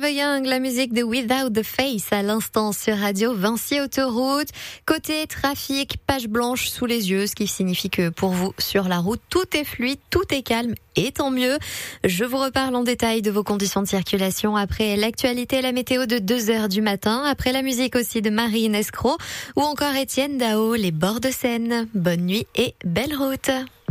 Forever Young, la musique de Without the Face à l'instant sur Radio Vinci Autoroute. Côté trafic, page blanche sous les yeux, ce qui signifie que pour vous sur la route, tout est fluide, tout est calme et tant mieux. Je vous reparle en détail de vos conditions de circulation après l'actualité et la météo de 2h du matin, après la musique aussi de Marine Escroc ou encore Étienne Dao, les bords de Seine. Bonne nuit et belle route.